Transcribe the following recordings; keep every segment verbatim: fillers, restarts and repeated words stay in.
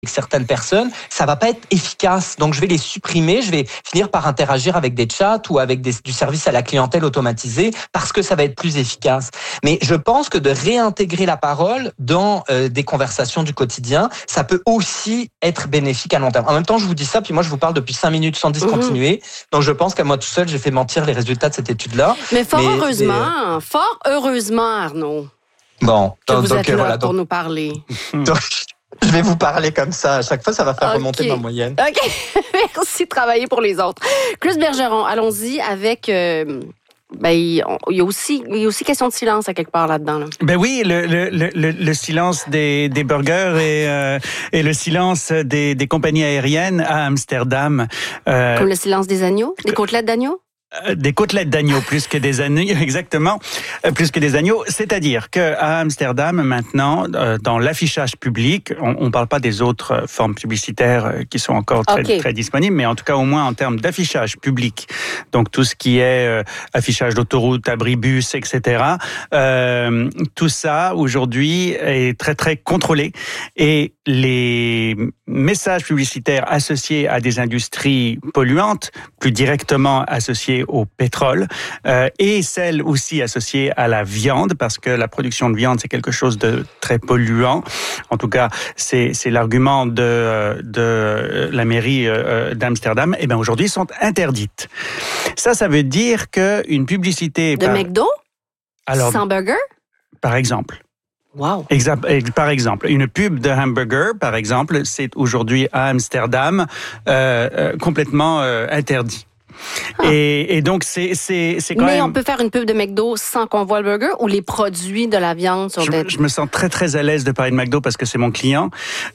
certaines personnes, ça va pas être efficace. Donc, je vais les supprimer. Je vais finir par interagir avec des chats ou avec des, du service à la clientèle automatisé parce que ça va être plus efficace. Mais je pense que de réintégrer la parole dans euh, des conversations du quotidien, ça peut aussi être bénéfique à long terme. En même temps, je vous dis ça, puis moi, je vous parle depuis cinq minutes sans discontinuer. Mmh. Donc, je pense qu'à moi tout seul, j'ai fait mentir les résultats de cette étude-là. Mais fort mais, heureusement, mais... fort heureusement, Arnaud. Bon, que donc, vous donc, êtes là voilà, pour donc... nous parler. Donc, je vais vous parler comme ça. À chaque fois, ça va faire okay. remonter ma moyenne. OK. Merci de travailler pour les autres. Chris Bergeron, allons-y avec... Euh... Ben, il y a aussi, il y a aussi question de silence à quelque part là-dedans. Là. Ben oui, le, le, le, le silence des, des burgers et, euh, et le silence des, des compagnies aériennes à Amsterdam. Euh, Comme le silence des agneaux, des côtelettes d'agneaux? Des côtelettes d'agneau plus que des agneaux, exactement, plus que des agneaux. C'est-à-dire que à Amsterdam maintenant, dans l'affichage public, on ne parle pas des autres formes publicitaires qui sont encore très, okay. très disponibles, mais en tout cas au moins en termes d'affichage public. Donc tout ce qui est euh, affichage d'autoroute, abribus, et cetera. Euh, tout ça aujourd'hui est très très contrôlé et les messages publicitaires associés à des industries polluantes, plus directement associés au pétrole, euh, et celles aussi associées à la viande, parce que la production de viande, c'est quelque chose de très polluant. En tout cas, c'est, c'est l'argument de, de la mairie d'Amsterdam. Et bien aujourd'hui, sont interdites. Ça, ça veut dire qu'une publicité... De par... McDo? Alors, sans burger? Par exemple. Wow. Par exemple, une pub de hamburger, par exemple, c'est aujourd'hui à Amsterdam euh, euh, complètement euh, interdit. Ah. Et, et donc, c'est, c'est, c'est quand Mais même... on peut faire une pub de McDo sans qu'on voit le burger ou les produits de la viande sur je, des... je me sens très, très à l'aise de parler de McDo parce que c'est mon client.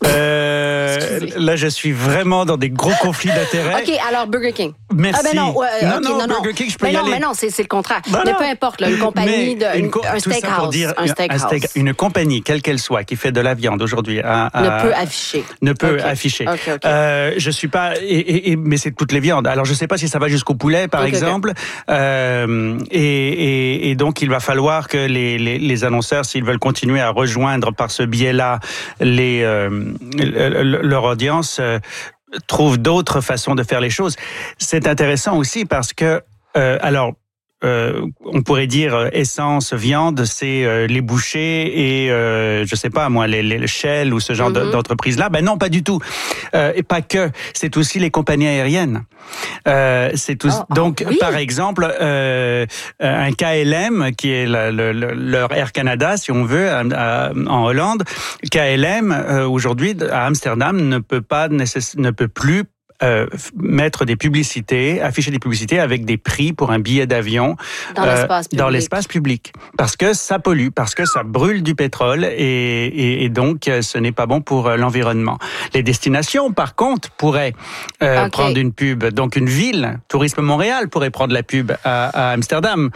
Euh, là, je suis vraiment dans des gros conflits d'intérêts. OK, alors Burger King. Merci. Ah ben non, ouais, non, okay, non, non, Burger King, je peux mais y non, aller. Mais non, c'est, c'est le contraire. Ben mais non. peu importe, là, une compagnie, de, une, une, un steakhouse. Un steakhouse. Un steak, une compagnie, quelle qu'elle soit, qui fait de la viande aujourd'hui... À, à, ne peut afficher. Ne peut okay. afficher. Okay, okay. Euh, je suis pas... Et, et, et, mais c'est toutes les viandes. Alors, je sais pas si ça va jusqu'au poulet, par okay, exemple. Okay. Euh, et, et, et donc, il va falloir que les, les, les annonceurs, s'ils veulent continuer à rejoindre par ce biais-là les, euh, leur audience, euh, trouvent d'autres façons de faire les choses. C'est intéressant aussi parce que, euh, alors, Euh, on pourrait dire euh, essence, viande, c'est euh, les bouchers et euh, je sais pas moi les, les Shell ou ce genre mm-hmm. d'entreprise là. Ben non, pas du tout. Euh, et pas que. C'est aussi les compagnies aériennes. Euh, c'est tout. Oh, donc oh, oui. Par exemple euh, un K L M qui est la, le, le, leur Air Canada si on veut à, à, en Hollande. K L M euh, aujourd'hui à Amsterdam ne peut pas nécess- ne peut plus Euh, mettre des publicités, afficher des publicités avec des prix pour un billet d'avion dans, euh, l'espace, public. dans l'espace public. Parce que ça pollue, parce que ça brûle du pétrole et, et, et donc ce n'est pas bon pour l'environnement. Les destinations, par contre, pourraient euh, okay. prendre une pub. Donc une ville, Tourisme Montréal, pourrait prendre la pub à, à Amsterdam.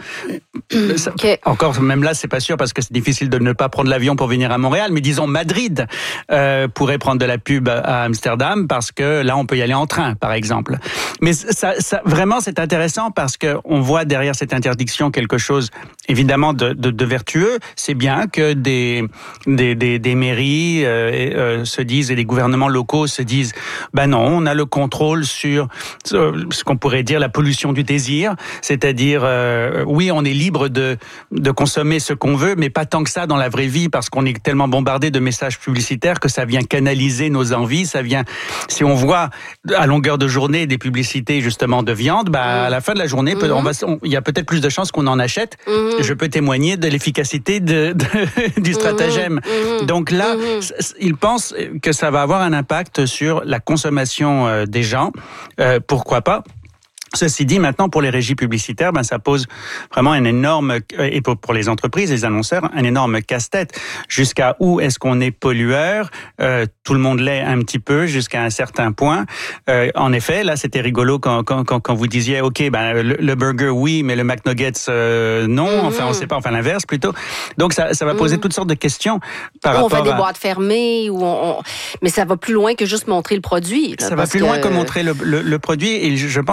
Okay. Encore, même là, c'est pas sûr parce que c'est difficile de ne pas prendre l'avion pour venir à Montréal, mais disons Madrid euh, pourrait prendre de la pub à Amsterdam parce que là, on peut y aller en train, par exemple. Mais ça, ça, vraiment, c'est intéressant parce que on voit derrière cette interdiction quelque chose, évidemment, de, de, de vertueux. C'est bien que des, des, des, des mairies euh, euh, se disent et des gouvernements locaux se disent, ben non, on a le contrôle sur euh, ce qu'on pourrait dire la pollution du désir, c'est-à-dire, euh, oui, on est libre de, de consommer ce qu'on veut, mais pas tant que ça dans la vraie vie parce qu'on est tellement bombardé de messages publicitaires que ça vient canaliser nos envies, ça vient, si on voit à longueur de journée des publicités justement de viande, bah à la fin de la journée, mm-hmm. on va, on, il y a peut-être plus de chances qu'on en achète. Mm-hmm. Je peux témoigner de l'efficacité de, de, du stratagème. Mm-hmm. Donc là, mm-hmm. ils pensent que ça va avoir un impact sur la consommation euh, des gens. Euh, pourquoi pas? Ceci dit, maintenant, pour les régies publicitaires, ben, ça pose vraiment un énorme, et pour, pour les entreprises, les annonceurs, un énorme casse-tête. Jusqu'à où est-ce qu'on est pollueur? Euh, tout le monde l'est un petit peu, jusqu'à un certain point. Euh, en effet, là, c'était rigolo quand, quand, quand, quand vous disiez, OK, ben, le, le burger, oui, mais le McNuggets, euh, non. Mm-hmm. Enfin, on sait pas, enfin, l'inverse, plutôt. Donc, ça, ça va poser mm-hmm. toutes sortes de questions par on rapport à... On fait des boîtes fermées, ou on, on... mais ça va plus loin que juste montrer le produit. Là, ça va plus que... loin que montrer le, le, le produit, et je pense qu'ils vont être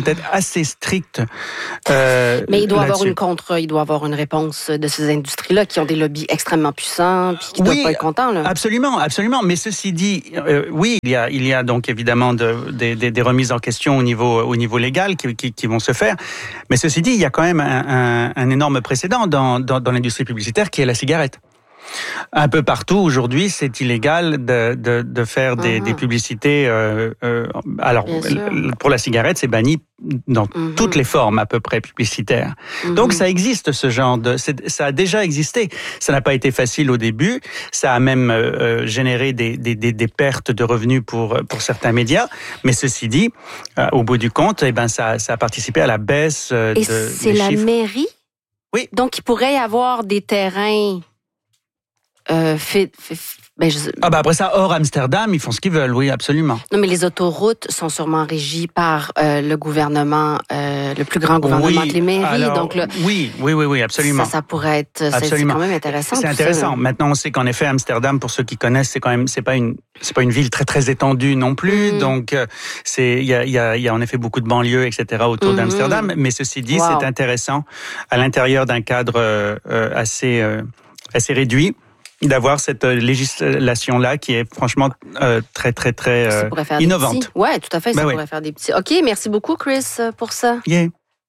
être assez stricte. Euh, Mais il doit là-dessus. avoir une contre, il doit avoir une réponse de ces industries-là qui ont des lobbies extrêmement puissants, puis qui ne oui, doivent pas être contents. Là. Absolument, absolument. Mais ceci dit, euh, oui, il y a, il y a donc évidemment de, de, de, des remises en question au niveau, au niveau légal qui, qui, qui vont se faire. Mais ceci dit, il y a quand même un, un, un énorme précédent dans, dans, dans l'industrie publicitaire qui est la cigarette. Un peu partout aujourd'hui, c'est illégal de, de, de faire des, uh-huh. des publicités. Euh, euh, alors, pour la cigarette, c'est banni dans uh-huh. toutes les formes à peu près publicitaires. Uh-huh. Donc, ça existe ce genre de. C'est, ça a déjà existé. Ça n'a pas été facile au début. Ça a même euh, généré des, des, des, des pertes de revenus pour pour certains médias. Mais ceci dit, euh, au bout du compte, eh ben ça, ça a participé à la baisse euh, Et de. c'est des la chiffres. mairie. Oui. Donc, il pourrait y avoir des terrains. Euh, fait, fait, ben je... Ah bah après ça, hors Amsterdam, ils font ce qu'ils veulent, oui, absolument. Non, mais les autoroutes sont sûrement régies par euh, le gouvernement, euh, le plus grand gouvernement oui, que les mairies. alors, donc là, oui, oui, oui, oui, absolument. Ça, ça pourrait être, c'est, c'est quand même intéressant. C'est intéressant. Ça. Maintenant, on sait qu'en effet, Amsterdam, pour ceux qui connaissent, c'est quand même, c'est pas une, c'est pas une ville très très étendue non plus. Mm. Donc, c'est, il y a, il y a, il y a en effet beaucoup de banlieues, et cetera autour mm-hmm. d'Amsterdam. Mais ceci dit, wow. c'est intéressant à l'intérieur d'un cadre euh, assez, euh, assez réduit. D'avoir cette législation-là qui est franchement euh, très, très, très euh, innovante. Oui, tout à fait, ça ben pourrait oui. faire des petits. OK, merci beaucoup, Chris, pour ça. Yeah.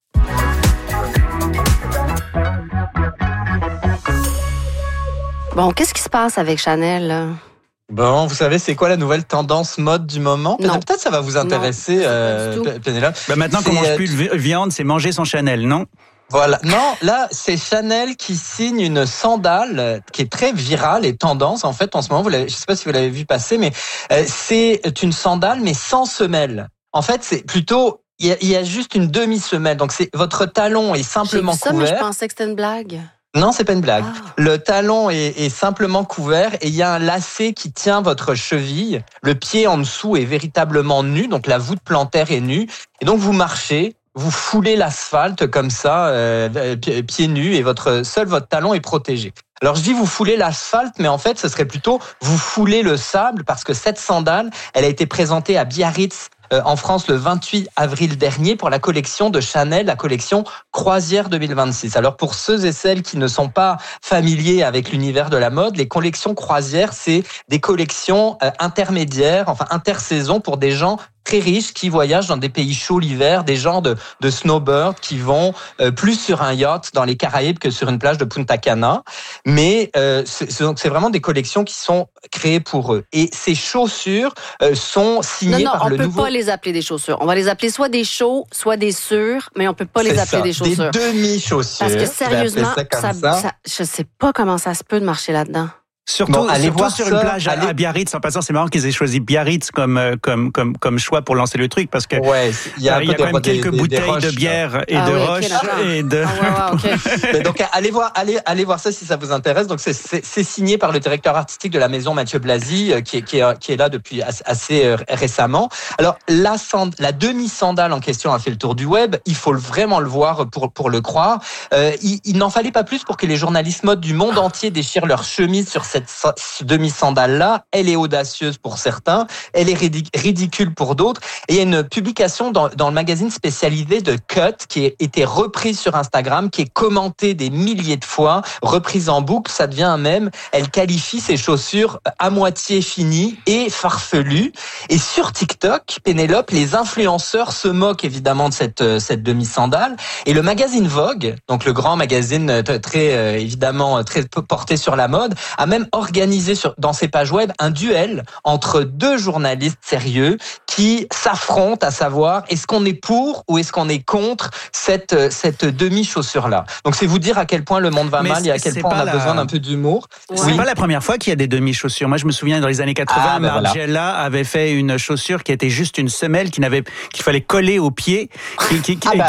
Bon, qu'est-ce qui se passe avec Chanel, là? Bon, vous savez, c'est quoi la nouvelle tendance mode du moment? Non. Peut-être ça va vous intéresser, non, euh, Pénélope. Ben maintenant qu'on mange plus de viande, c'est manger son Chanel, non? Voilà. Non, là, c'est Chanel qui signe une sandale qui est très virale et tendance, en fait, en ce moment. Vous l'avez, je sais pas si vous l'avez vu passer, mais euh, c'est une sandale, mais sans semelle. En fait, c'est plutôt, il y a, il y a juste une demi-semelle. Donc, c'est, votre talon est simplement J'ai vu ça, couvert. Mais je pensais que c'était une blague. Non, c'est pas une blague. Ah. Le talon est, est simplement couvert et il y a un lacet qui tient votre cheville. Le pied en dessous est véritablement nu, donc la voûte plantaire est nue. Et donc, vous marchez. Vous foulez l'asphalte comme ça, euh, pieds nus, et votre seul votre talon est protégé. Alors je dis vous foulez l'asphalte, mais en fait ce serait plutôt vous foulez le sable, parce que cette sandale, elle a été présentée à Biarritz euh, en France le vingt-huit avril dernier pour la collection de Chanel, la collection Croisière deux mille vingt-six. Alors pour ceux et celles qui ne sont pas familiers avec l'univers de la mode, les collections Croisière, c'est des collections euh, intermédiaires, enfin intersaison pour des gens très riches qui voyagent dans des pays chauds l'hiver, des gens de, de snowbird qui vont euh, plus sur un yacht dans les Caraïbes que sur une plage de Punta Cana. Mais euh, c'est, c'est, c'est vraiment des collections qui sont créées pour eux. Et ces chaussures euh, sont signées non, non, par le nouveau... Non, on peut pas les appeler des chaussures. On va les appeler soit des chauds, soit des sûrs, mais on peut pas les c'est appeler ça, des chaussures. Des demi-chaussures. Parce que sérieusement, ça ça, ça. Ça, je sais pas comment ça se peut de marcher là-dedans. Surtout, bon, allez surtout voir sur ça, une plage allez... à Biarritz. En passant, c'est marrant qu'ils aient choisi Biarritz comme comme comme comme choix pour lancer le truc, parce que ouais, il y a, il y a quand même des, quelques des, bouteilles des roches, de bière et ah de oui, roches okay, et de. Ah, ouais, ouais, okay. Mais donc allez voir, allez allez voir ça si ça vous intéresse. Donc c'est c'est, c'est signé par le directeur artistique de la maison, Mathieu Blasi, qui est qui est qui est là depuis assez, assez récemment. Alors la sand, la demi sandale en question a fait le tour du web. Il faut vraiment le voir pour pour le croire. Euh, il, il n'en fallait pas plus pour que les journalistes mode du monde entier déchirent leur chemise sur cette demi sandale là. Elle est audacieuse pour certains, elle est ridicule pour d'autres. Et il y a une publication dans, dans le magazine spécialisé de Cut qui a été reprise sur Instagram, qui est commentée des milliers de fois, reprise en boucle, ça devient un mème. Elle qualifie ses chaussures à moitié finies et farfelues. Et sur TikTok, Pénélope, les influenceurs se moquent évidemment de cette, cette demi-sandale. Et le magazine Vogue, donc le grand magazine très euh, évidemment très porté sur la mode, a même organisé sur, dans ses pages web un duel entre deux journalistes sérieux qui s'affrontent à savoir est-ce qu'on est pour ou est-ce qu'on est contre cette cette demi-chaussure là. Donc c'est vous dire à quel point le monde va Mais mal et à quel point on a la... besoin d'un peu d'humour. Ouais. C'est oui. pas la première fois qu'il y a des demi-chaussures. Moi je me souviens dans les années quatre-vingts, ah, ben Margiela voilà. avait fait une chaussure qui était juste une semelle qui n'avait qu'il fallait coller au pied qui, qui, qui, ah bah. qui...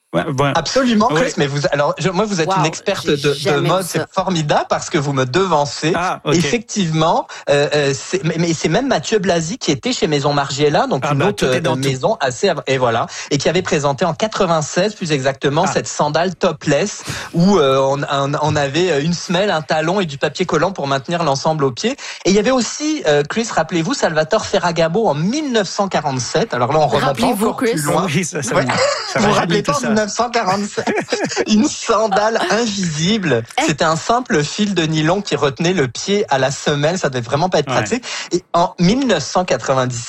Ouais, ouais. Absolument, Chris. Oui. Mais vous, alors, je, moi, vous êtes Wow, une experte j'ai de, de jamais mode. vu ça. C'est formidable parce que vous me devancez. Ah, okay. Effectivement, euh, euh, c'est, mais c'est même Mathieu Blasi qui était chez Maison Margiela, donc ah, une bah, autre euh, maison tout. assez, et voilà, et qui avait présenté en quatre-vingt-seize, plus exactement, ah. cette sandale topless où euh, on, on, on avait une semelle, un talon et du papier collant pour maintenir l'ensemble au pied. Et il y avait aussi, euh, Chris, rappelez-vous, Salvatore Ferragamo en mille neuf cent quarante-sept. Alors là, on remonte encore Chris. plus loin. Oui, ça, ça, ouais. ça vous vous rappelez pas en mille neuf cent quarante-sept une sandale invisible. C'était un simple fil de nylon qui retenait le pied à la semelle. Ça devait vraiment pas être pratique. Ouais. Et en mille neuf cent quatre-vingt-dix-sept,